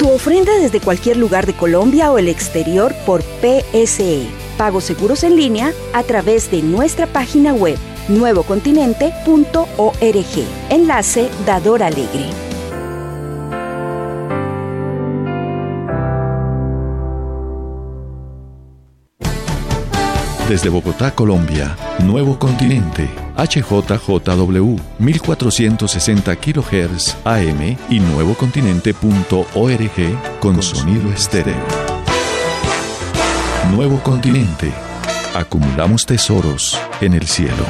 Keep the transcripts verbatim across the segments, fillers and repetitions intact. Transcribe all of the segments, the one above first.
tu ofrenda desde cualquier lugar de Colombia o el exterior por P S E. Pagos seguros en línea a través de nuestra página web nuevo continente punto org. Enlace Dador Alegre. Desde Bogotá, Colombia, Nuevo Continente, H J J W, mil cuatrocientos sesenta kilohertz A M y nuevo continente punto org con sonido estéreo. Nuevo Continente. Acumulamos tesoros en el cielo.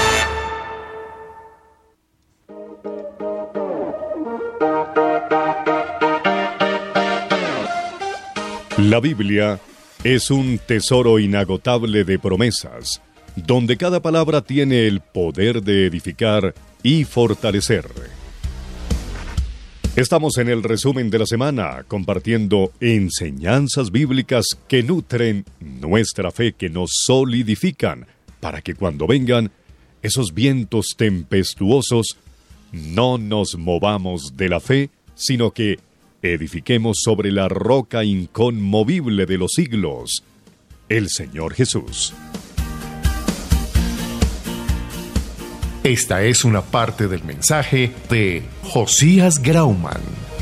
La Biblia es un tesoro inagotable de promesas, donde cada palabra tiene el poder de edificar y fortalecer. Estamos en el resumen de la semana, compartiendo enseñanzas bíblicas que nutren nuestra fe, que nos solidifican, para que cuando vengan esos vientos tempestuosos, no nos movamos de la fe, sino que edifiquemos sobre la roca inconmovible de los siglos, el Señor Jesús. Esta es una parte del mensaje de Josías Grauman.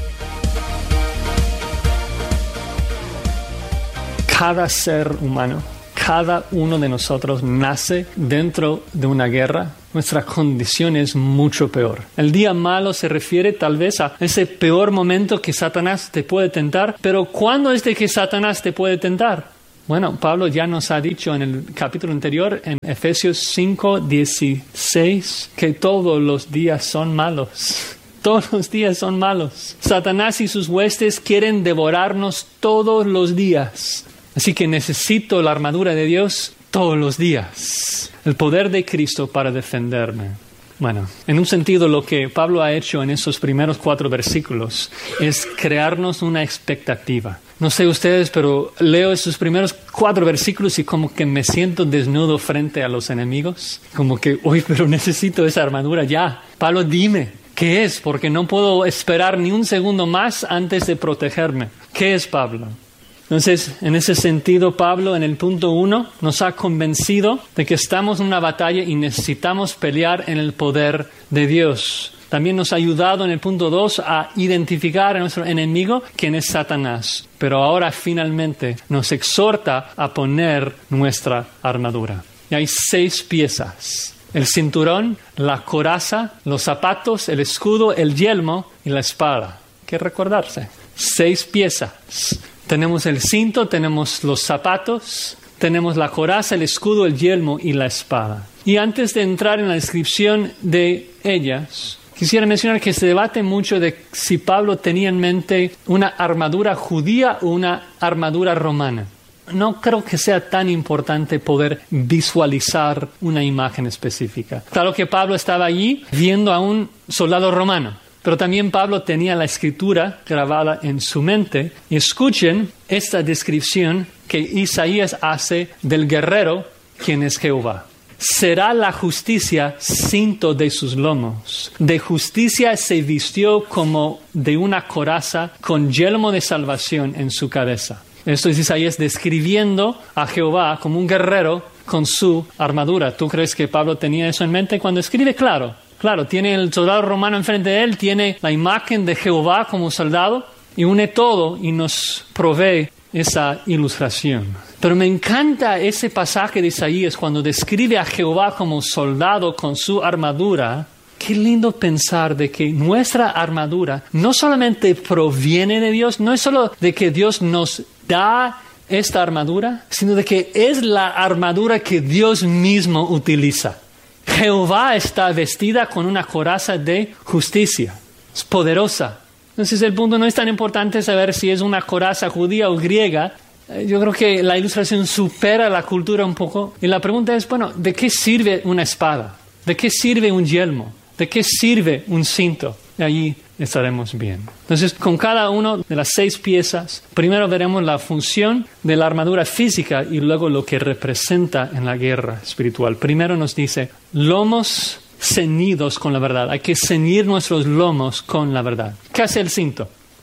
Cada ser humano, cada uno de nosotros nace dentro de una guerra. Nuestra condición es mucho peor. El día malo se refiere tal vez a ese peor momento que Satanás te puede tentar, pero ¿cuándo es de que Satanás te puede tentar? Bueno, Pablo ya nos ha dicho en el capítulo anterior, en Efesios cinco dieciséis, que todos los días son malos. Todos los días son malos. Satanás y sus huestes quieren devorarnos todos los días. Así que necesito la armadura de Dios todos los días. El poder de Cristo para defenderme. Bueno, en un sentido lo que Pablo ha hecho en esos primeros cuatro versículos es crearnos una expectativa. No sé ustedes, pero leo esos primeros cuatro versículos y como que me siento desnudo frente a los enemigos. Como que, uy, pero necesito esa armadura ya. Pablo, dime, ¿qué es? Porque no puedo esperar ni un segundo más antes de protegerme. ¿Qué es, Pablo? Entonces, en ese sentido, Pablo, en el punto uno, nos ha convencido de que estamos en una batalla y necesitamos pelear en el poder de Dios. También nos ha ayudado en el punto dos a identificar a nuestro enemigo, quien es Satanás. Pero ahora finalmente nos exhorta a poner nuestra armadura. Y hay seis piezas: el cinturón, la coraza, los zapatos, el escudo, el yelmo y la espada. Hay que recordarse. Seis piezas. Tenemos el cinto, tenemos los zapatos, tenemos la coraza, el escudo, el yelmo y la espada. Y antes de entrar en la descripción de ellas, quisiera mencionar que se debate mucho de si Pablo tenía en mente una armadura judía o una armadura romana. No creo que sea tan importante poder visualizar una imagen específica. Claro que Pablo estaba allí viendo a un soldado romano. Pero también Pablo tenía la escritura grabada en su mente. Y escuchen esta descripción que Isaías hace del guerrero, quien es Jehová. Será la justicia cinto de sus lomos. De justicia se vistió como de una coraza, con yelmo de salvación en su cabeza. Esto es Isaías describiendo a Jehová como un guerrero con su armadura. ¿Tú crees que Pablo tenía eso en mente cuando escribe? Claro. Claro, tiene el soldado romano enfrente de él, tiene la imagen de Jehová como soldado y une todo y nos provee esa ilustración. Pero me encanta ese pasaje de Isaías cuando describe a Jehová como soldado con su armadura. Qué lindo pensar de que nuestra armadura no solamente proviene de Dios, no es solo de que Dios nos da esta armadura, sino de que es la armadura que Dios mismo utiliza. Jehová está vestida con una coraza de justicia. Es poderosa. Entonces el punto no es tan importante saber si es una coraza judía o griega. Yo creo que la ilustración supera la cultura un poco. Y la pregunta es, bueno, ¿de qué sirve una espada? ¿De qué sirve un yelmo? ¿De qué sirve un cinto? Y allí estaremos bien. Entonces, con cada una de las seis piezas, primero veremos la función de la armadura física y luego lo que representa en la guerra espiritual. Primero nos dice, lomos ceñidos con la verdad. Hay que ceñir nuestros lomos con la verdad. ¿Qué hace el cinto?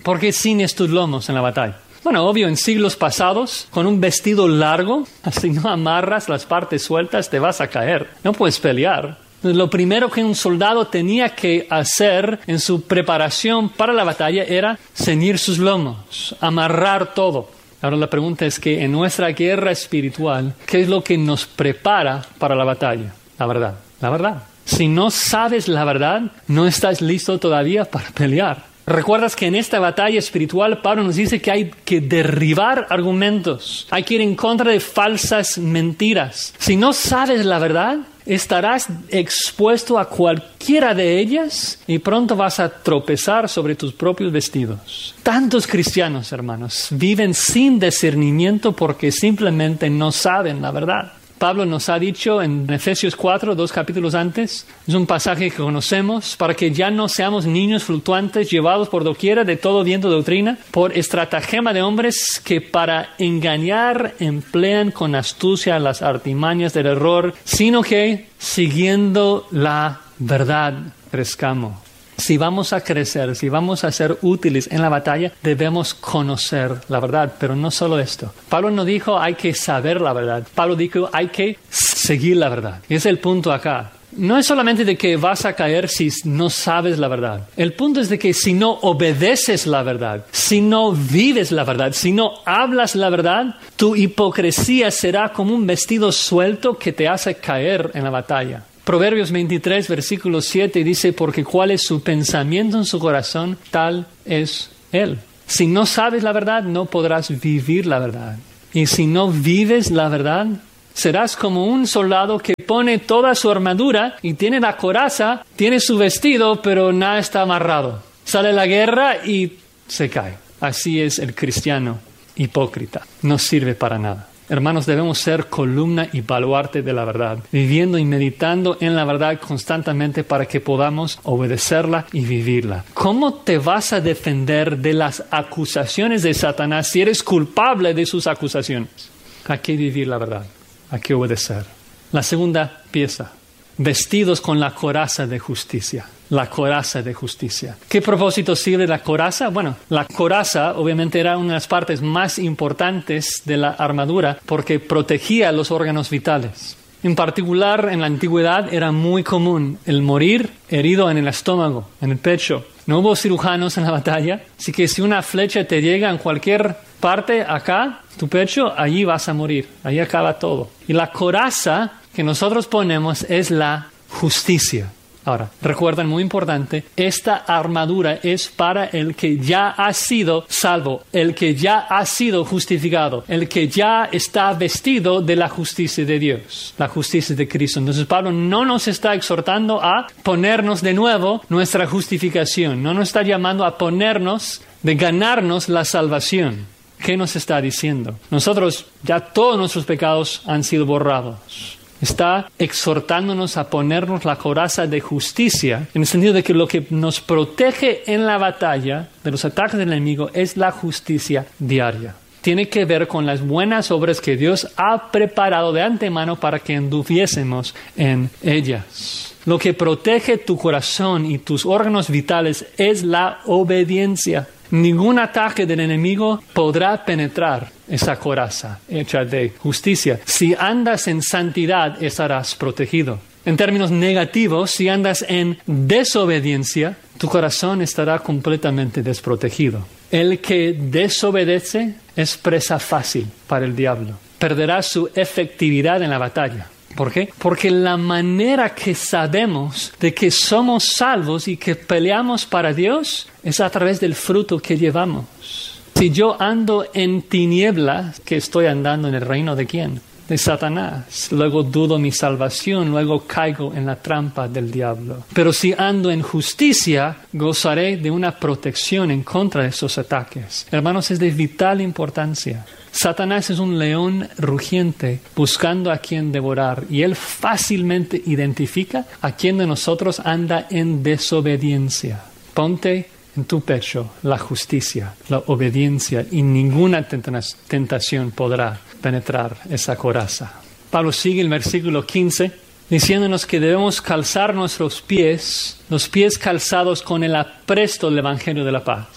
¿Por qué ciñes tus lomos en la batalla? Bueno, obvio, en siglos pasados, con un vestido largo, si no amarras las partes sueltas, te vas a caer. No puedes pelear. Lo primero que un soldado tenía que hacer en su preparación para la batalla era ceñir sus lomos, amarrar todo. Ahora la pregunta es que en nuestra guerra espiritual, ¿qué es lo que nos prepara para la batalla? La verdad, la verdad. Si no sabes la verdad, no estás listo todavía para pelear. ¿Recuerdas que en esta batalla espiritual Pablo nos dice que hay que derribar argumentos? Hay que ir en contra de falsas mentiras. Si no sabes la verdad, estarás expuesto a cualquiera de ellas y pronto vas a tropezar sobre tus propios vestidos. Tantos cristianos, hermanos, viven sin discernimiento porque simplemente no saben la verdad. Pablo nos ha dicho en Efesios cuatro, dos capítulos antes, es un pasaje que conocemos, para que ya no seamos niños fluctuantes llevados por doquiera de todo viento de doctrina, por estratagema de hombres que para engañar emplean con astucia las artimañas del error, sino que siguiendo la verdad crezcamos. Si vamos a crecer, si vamos a ser útiles en la batalla, debemos conocer la verdad. Pero no solo esto. Pablo no dijo hay que saber la verdad. Pablo dijo hay que seguir la verdad. Y ese es el punto acá. No es solamente de que vas a caer si no sabes la verdad. El punto es de que si no obedeces la verdad, si no vives la verdad, si no hablas la verdad, tu hipocresía será como un vestido suelto que te hace caer en la batalla. Proverbios veintitrés, versículo siete dice, porque cuál es su pensamiento en su corazón, tal es él. Si no sabes la verdad, no podrás vivir la verdad. Y si no vives la verdad, serás como un soldado que pone toda su armadura y tiene la coraza, tiene su vestido, pero nada está amarrado. Sale a la guerra y se cae. Así es el cristiano hipócrita. No sirve para nada. Hermanos, debemos ser columna y baluarte de la verdad, viviendo y meditando en la verdad constantemente para que podamos obedecerla y vivirla. ¿Cómo te vas a defender de las acusaciones de Satanás si eres culpable de sus acusaciones? Hay que vivir la verdad, hay que obedecer. La segunda pieza, vestidos con la coraza de justicia. La coraza de justicia. ¿Qué propósito sirve la coraza? Bueno, la coraza obviamente era una de las partes más importantes de la armadura porque protegía los órganos vitales. En particular, en la antigüedad era muy común el morir herido en el estómago, en el pecho. No hubo cirujanos en la batalla, así que si una flecha te llega en cualquier parte acá, tu pecho, allí vas a morir. Ahí acaba todo. Y la coraza que nosotros ponemos es la justicia. Ahora, recuerden, muy importante, esta armadura es para el que ya ha sido salvo, el que ya ha sido justificado, el que ya está vestido de la justicia de Dios, la justicia de Cristo. Entonces, Pablo no nos está exhortando a ponernos de nuevo nuestra justificación, no nos está llamando a ponernos, de ganarnos la salvación. ¿Qué nos está diciendo? Nosotros, ya todos nuestros pecados han sido borrados. Está exhortándonos a ponernos la coraza de justicia, en el sentido de que lo que nos protege en la batalla de los ataques del enemigo es la justicia diaria. Tiene que ver con las buenas obras que Dios ha preparado de antemano para que anduviésemos en ellas. Lo que protege tu corazón y tus órganos vitales es la obediencia. Ningún ataque del enemigo podrá penetrar esa coraza hecha de justicia. Si andas en santidad, estarás protegido. En términos negativos, si andas en desobediencia, tu corazón estará completamente desprotegido. El que desobedece es presa fácil para el diablo. Perderá su efectividad en la batalla. ¿Por qué? Porque la manera que sabemos de que somos salvos y que peleamos para Dios es a través del fruto que llevamos. Si yo ando en tinieblas, ¿qué estoy andando en el reino de quién? De Satanás. Luego dudo mi salvación, luego caigo en la trampa del diablo. Pero si ando en justicia, gozaré de una protección en contra de esos ataques. Hermanos, es de vital importancia. Satanás es un león rugiente buscando a quien devorar y él fácilmente identifica a quien de nosotros anda en desobediencia. Ponte en tu pecho la justicia, la obediencia y ninguna tentación podrá penetrar esa coraza. Pablo sigue el versículo quince diciéndonos que debemos calzar nuestros pies, los pies calzados con el apresto del Evangelio de la paz.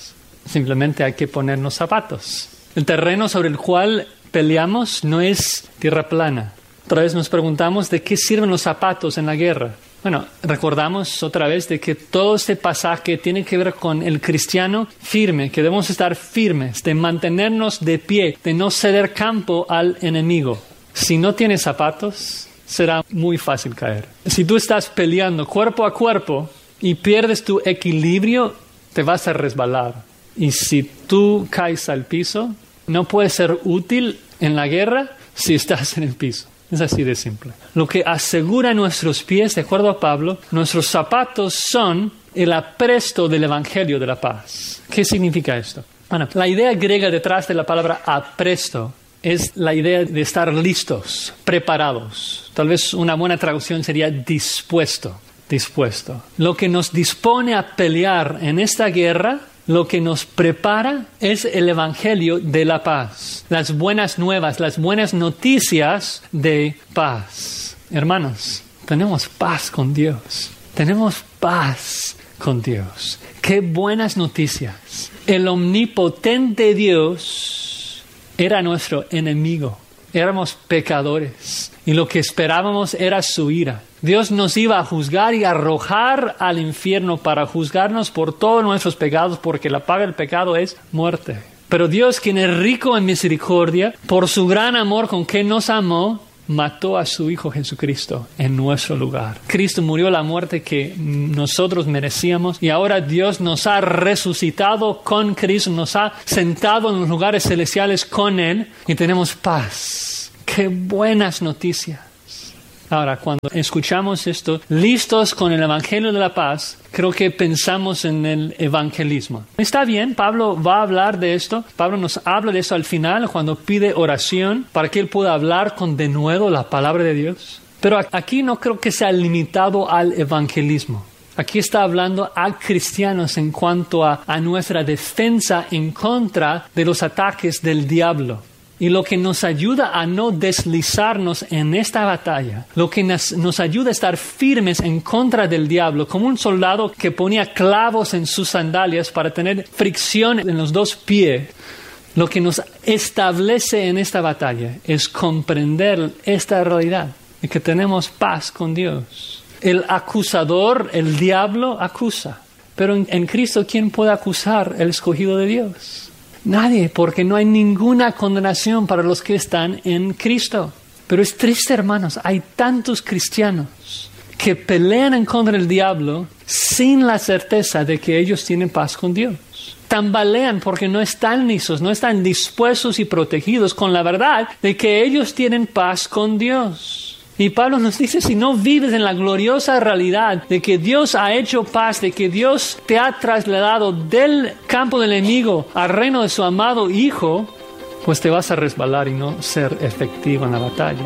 simplemente hay que ponernos zapatos. El terreno sobre el cual peleamos no es tierra plana. Otra vez nos preguntamos de qué sirven los zapatos en la guerra. Bueno, recordamos otra vez de que todo este pasaje tiene que ver con el cristiano firme, que debemos estar firmes, de mantenernos de pie, de no ceder campo al enemigo. Si no tienes zapatos, será muy fácil caer. Si tú estás peleando cuerpo a cuerpo y pierdes tu equilibrio, te vas a resbalar. Y si tú caes al piso, no puedes ser útil en la guerra si estás en el piso. Es así de simple. Lo que asegura nuestros pies, de acuerdo a Pablo, nuestros zapatos son el apresto del Evangelio de la paz. ¿Qué significa esto? Bueno, la idea griega detrás de la palabra apresto es la idea de estar listos, preparados. Tal vez una buena traducción sería dispuesto, dispuesto. Lo que nos dispone a pelear en esta guerra, lo que nos prepara es el Evangelio de la paz. Las buenas nuevas, las buenas noticias de paz. Hermanos, tenemos paz con Dios. Tenemos paz con Dios. ¡Qué buenas noticias! El omnipotente Dios era nuestro enemigo. Éramos pecadores. Y lo que esperábamos era su ira. Dios nos iba a juzgar y arrojar al infierno para juzgarnos por todos nuestros pecados, porque la paga del pecado es muerte. Pero Dios, quien es rico en misericordia, por su gran amor con que nos amó, mató a su Hijo Jesucristo en nuestro lugar. Cristo murió la muerte que nosotros merecíamos y ahora Dios nos ha resucitado con Cristo, nos ha sentado en los lugares celestiales con Él y tenemos paz. ¡Qué buenas noticias! Ahora, cuando escuchamos esto, listos con el Evangelio de la paz, creo que pensamos en el evangelismo. Está bien, Pablo va a hablar de esto. Pablo nos habla de eso al final, cuando pide oración para que él pueda hablar con denuedo la palabra de Dios. Pero aquí no creo que sea limitado al evangelismo. Aquí está hablando a cristianos en cuanto a, a nuestra defensa en contra de los ataques del diablo. Y lo que nos ayuda a no deslizarnos en esta batalla, lo que nos, nos ayuda a estar firmes en contra del diablo, como un soldado que ponía clavos en sus sandalias para tener fricción en los dos pies, lo que nos establece en esta batalla es comprender esta realidad de que tenemos paz con Dios. El acusador, el diablo, acusa. Pero en, en Cristo, ¿quién puede acusar el escogido de Dios? Nadie, porque no hay ninguna condenación para los que están en Cristo. Pero es triste, hermanos, hay tantos cristianos que pelean en contra del diablo sin la certeza de que ellos tienen paz con Dios. Tambalean porque no están listos, no están dispuestos y protegidos con la verdad de que ellos tienen paz con Dios. Y Pablo nos dice, si no vives en la gloriosa realidad de que Dios ha hecho paz, de que Dios te ha trasladado del campo del enemigo al reino de su amado Hijo, pues te vas a resbalar y no ser efectivo en la batalla.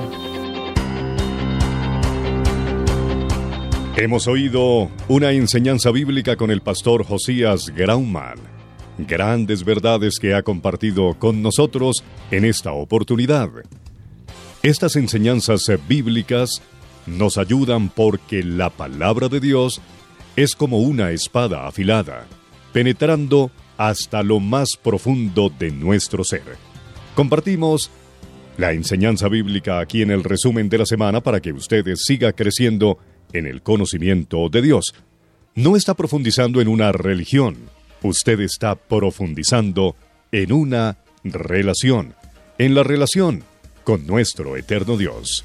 Hemos oído una enseñanza bíblica con el pastor Josías Grauman. Grandes verdades que ha compartido con nosotros en esta oportunidad. Estas enseñanzas bíblicas nos ayudan porque la palabra de Dios es como una espada afilada, penetrando hasta lo más profundo de nuestro ser. Compartimos la enseñanza bíblica aquí en el resumen de la semana para que usted siga creciendo en el conocimiento de Dios. No está profundizando en una religión, usted está profundizando en una relación, en la relación con nuestro eterno Dios.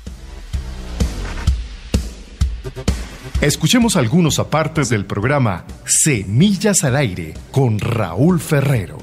Escuchemos algunos apartes del programa Semillas al Aire con Raúl Ferrero.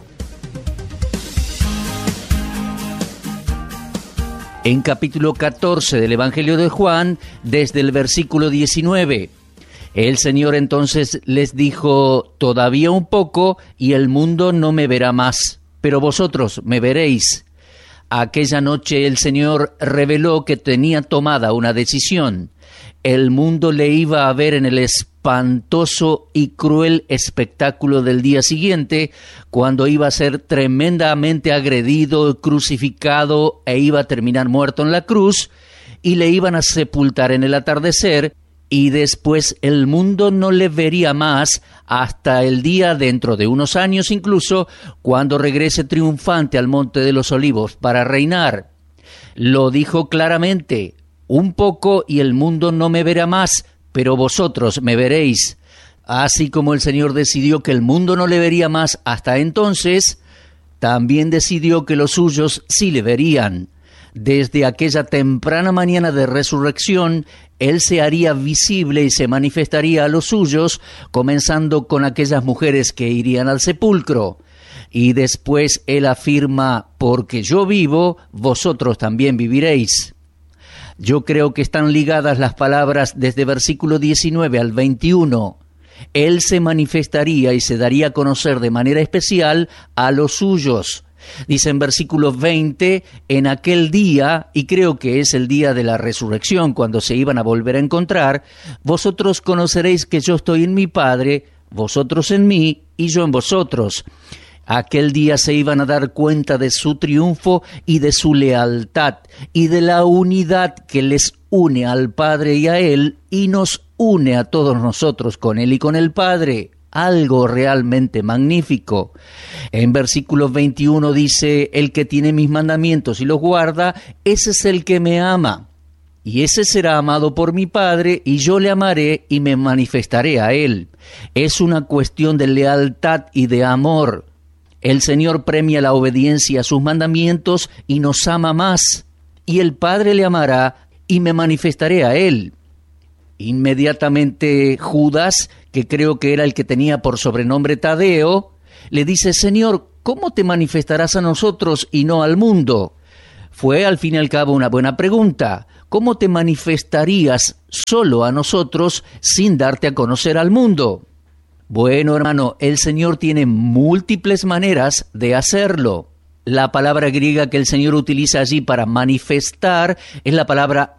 En capítulo catorce del Evangelio de Juan, desde el versículo diecinueve, el Señor entonces les dijo: todavía un poco y el mundo no me verá más, pero vosotros me veréis. Aquella noche el Señor reveló que tenía tomada una decisión. El mundo le iba a ver en el espantoso y cruel espectáculo del día siguiente, cuando iba a ser tremendamente agredido, crucificado e iba a terminar muerto en la cruz, y le iban a sepultar en el atardecer, y después el mundo no le vería más hasta el día, dentro de unos años incluso, cuando regrese triunfante al Monte de los Olivos para reinar. Lo dijo claramente: un poco y el mundo no me verá más, pero vosotros me veréis. Así como el Señor decidió que el mundo no le vería más hasta entonces, también decidió que los suyos sí le verían. Desde aquella temprana mañana de resurrección, Él se haría visible y se manifestaría a los suyos, comenzando con aquellas mujeres que irían al sepulcro. Y después Él afirma: porque yo vivo, vosotros también viviréis. Yo creo que están ligadas las palabras desde versículo diecinueve al veintiuno. Él se manifestaría y se daría a conocer de manera especial a los suyos. Dice en versículo veinte, en aquel día, y creo que es el día de la resurrección, cuando se iban a volver a encontrar, vosotros conoceréis que yo estoy en mi Padre, vosotros en mí y yo en vosotros. Aquel día se iban a dar cuenta de su triunfo y de su lealtad y de la unidad que les une al Padre y a Él y nos une a todos nosotros con Él y con el Padre. Algo realmente magnífico. En versículo veintiuno dice: el que tiene mis mandamientos y los guarda, ese es el que me ama. Y ese será amado por mi Padre, y yo le amaré y me manifestaré a Él. Es una cuestión de lealtad y de amor. El Señor premia la obediencia a sus mandamientos y nos ama más, y el Padre le amará y me manifestaré a Él. Inmediatamente Judas, que creo que era el que tenía por sobrenombre Tadeo, le dice: Señor, ¿cómo te manifestarás a nosotros y no al mundo? Fue al fin y al cabo una buena pregunta. ¿Cómo te manifestarías solo a nosotros sin darte a conocer al mundo? Bueno, hermano, el Señor tiene múltiples maneras de hacerlo. La palabra griega que el Señor utiliza allí para manifestar es la palabra